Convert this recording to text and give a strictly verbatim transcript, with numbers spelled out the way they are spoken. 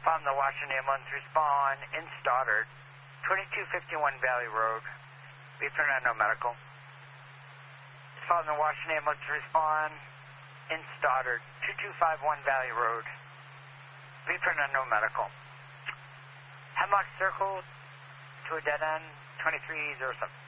From the Washington ambulance, respond in Stoddard, twenty-two fifty-one Valley Road. Be for no medical. From the Washington ambulance, respond in Stoddard, twenty-two fifty-one Valley Road. Be for no medical. Hemlock Circle to a dead end, twenty-three oh seven.